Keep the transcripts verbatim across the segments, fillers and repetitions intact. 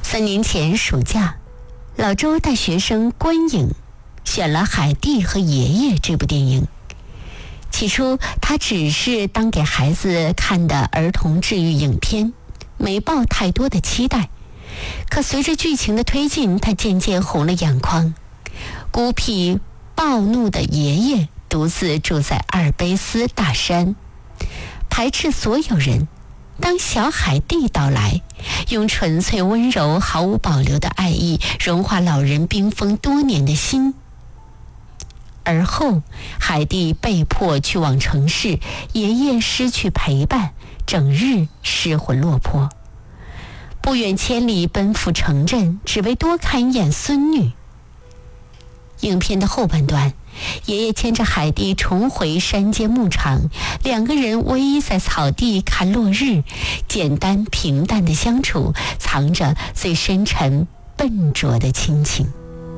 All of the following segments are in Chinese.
三年前暑假，老周带学生观影，选了《海蒂和爷爷》这部电影。起初他只是当给孩子看的儿童治愈影片，没抱太多的期待。可随着剧情的推进，他渐渐红了眼眶。孤僻暴怒的爷爷独自住在阿尔卑斯大山，排斥所有人。当小海蒂到来，用纯粹温柔毫无保留的爱意融化老人冰封多年的心。而后海蒂被迫去往城市，爷爷失去陪伴，整日失魂落魄，不远千里奔赴城镇，只为多看一眼孙女。影片的后半段，爷爷牵着海蒂重回山间牧场，两个人偎依在草地看落日，简单平淡的相处，藏着最深沉笨拙的亲情。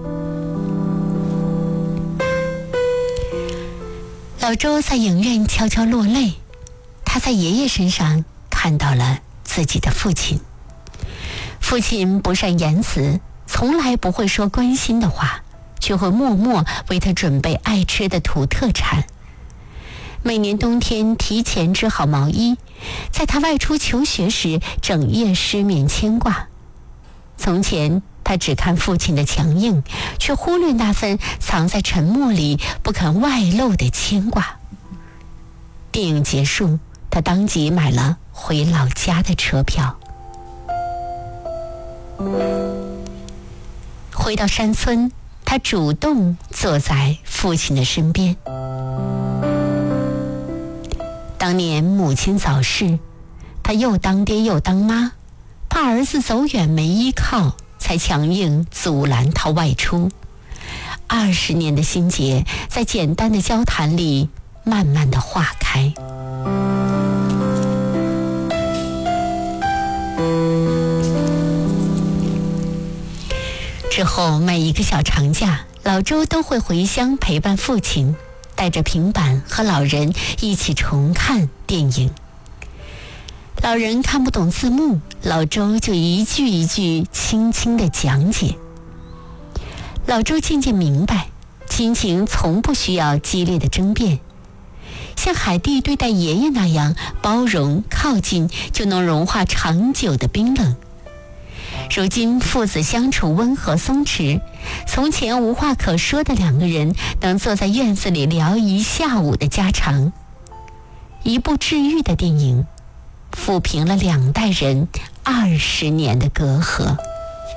老周在影院悄悄落泪，他在爷爷身上看到了自己的父亲。父亲不善言辞，从来不会说关心的话，却会默默为他准备爱吃的土特产。每年冬天提前织好毛衣，在他外出求学时整夜失眠牵挂。从前他只看父亲的强硬，却忽略那份藏在沉默里不肯外露的牵挂。电影结束，他当即买了回老家的车票。回到山村，他主动坐在父亲的身边。当年母亲早逝，他又当爹又当妈，怕儿子走远没依靠，才强硬阻拦他外出。二十年的心结，在简单的交谈里慢慢的化开。之后每一个小长假，老周都会回乡陪伴父亲，带着平板和老人一起重看电影。老人看不懂字幕，老周就一句一句轻轻地讲解。老周渐渐明白，亲情从不需要激烈的争辩，像海蒂对待爷爷那样包容靠近，就能融化长久的冰冷。如今父子相处温和松弛，从前无话可说的两个人能坐在院子里聊一下午的家常。一部治愈的电影，抚平了两代人二十年的隔阂。